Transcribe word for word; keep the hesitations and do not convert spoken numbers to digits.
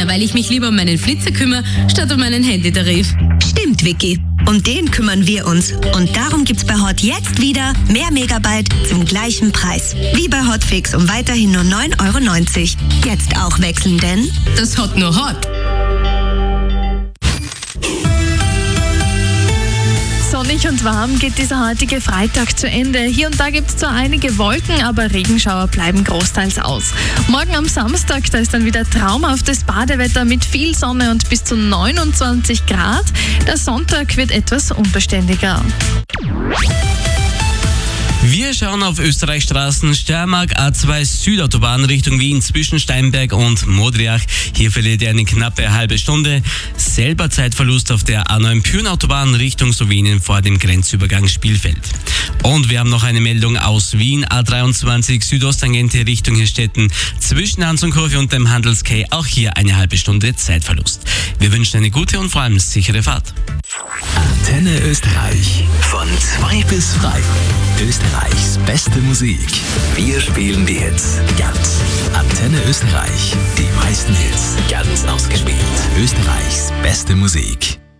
Na, weil ich mich lieber um meinen Flitzer kümmere, statt um meinen Handytarif. Stimmt, Vicky. Um den kümmern wir uns. Und darum gibt's bei Hot jetzt wieder mehr Megabyte zum gleichen Preis. Wie bei Hotfix um weiterhin nur neun Euro neunzig. Jetzt auch wechseln, denn das Hot nur Hot. Sonnig und warm geht dieser heutige Freitag zu Ende. Hier und da gibt es zwar einige Wolken, aber Regenschauer bleiben großteils aus. Morgen am Samstag, da ist dann wieder traumhaftes Badewetter mit viel Sonne und bis zu neunundzwanzig Grad. Der Sonntag wird etwas unbeständiger. Wir schauen auf Österreichs Straßen. Steiermark A zwei Südautobahn Richtung Wien zwischen Steinberg und Modriach. Hier verliert ihr eine knappe halbe Stunde. Selber Zeitverlust auf der A neun Pyhrn-Autobahn Richtung Slowenien vor dem Grenzübergang Spielfeld. Und wir haben noch eine Meldung aus Wien. A dreiundzwanzig Südosttangente Richtung Hirstetten zwischen Hans und Kurve und dem Handels-Quai. Auch hier eine halbe Stunde Zeitverlust. Wir wünschen eine gute und vor allem sichere Fahrt. Antenne Österreich. Von zwei bis frei. Österreichs beste Musik. Wir spielen die Hits ganz. Antenne Österreich. Die meisten Hits ganz ausgespielt. Österreichs beste Musik.